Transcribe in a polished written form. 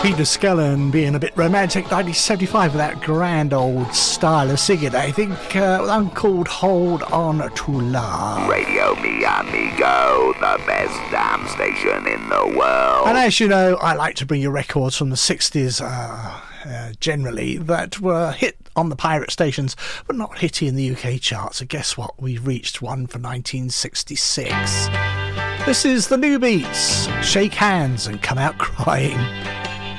Peter Skellern being a bit romantic, 1975 with that grand old style of singing. I think one called Hold On To Love. Radio Mi Amigo, the best damn station in the world. And as you know, I like to bring you records from the 60s, generally, that were hit on the pirate stations, but not hitty in the UK charts. So guess what? We've reached one for 1966. This is the New Beats. Shake Hands and Come Out Crying.